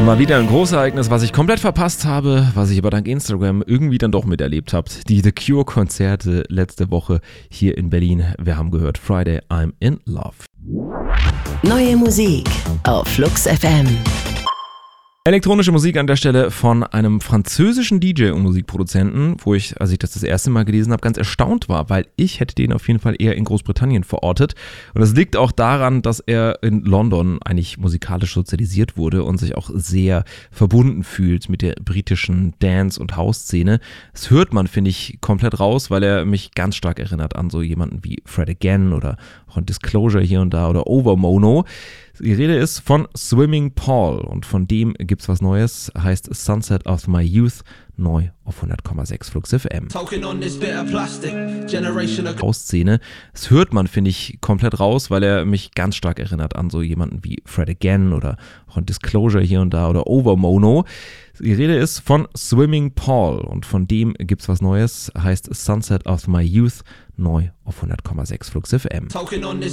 Mal wieder ein Großereignis, was ich komplett verpasst habe, was ich aber dank Instagram irgendwie dann doch miterlebt habe. Die The Cure-Konzerte letzte Woche hier in Berlin. Wir haben gehört Friday, I'm in Love. Neue Musik auf Flux FM. Elektronische Musik an der Stelle von einem französischen DJ und Musikproduzenten, wo ich, als ich das erste Mal gelesen habe, ganz erstaunt war, weil ich hätte den auf jeden Fall eher in Großbritannien verortet. Und das liegt auch daran, dass er in London eigentlich musikalisch sozialisiert wurde und sich auch sehr verbunden fühlt mit der britischen Dance- und House-Szene. Das hört man, finde ich, komplett raus, weil er mich ganz stark erinnert an so jemanden wie Fred Again oder auch an Disclosure hier und da oder Overmono. Die Rede ist von Swimming Paul und von dem gibt's was Neues, heißt Sunset of My Youth, neu auf 100,6 Flux FM. Szene. Das hört man, finde ich, komplett raus, weil er mich ganz stark erinnert an so jemanden wie Fred Again oder auch an Disclosure hier und da oder Overmono. Die Rede ist von Swimming Paul und von dem gibt's was Neues, heißt Sunset of My Youth, neu auf 100,6 Flux FM.